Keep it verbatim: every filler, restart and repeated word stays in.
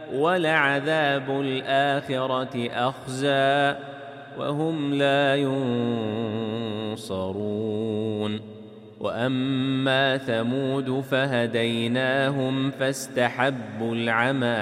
ولعذاب الآخرة أخزى وهم لا ينصرون. وأما ثمود فهديناهم فاستحبوا العمى